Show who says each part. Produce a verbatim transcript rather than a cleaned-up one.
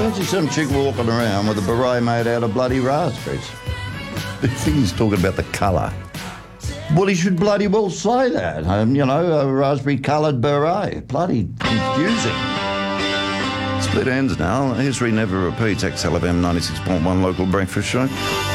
Speaker 1: fancy some chick walking around with a beret made out of bloody raspberries. I think he's talking about the colour. Well, he should bloody well say that. Um, you know, a raspberry-coloured beret. Bloody confusing. Split ends now. History never repeats. X L F M ninety-six point one local breakfast show.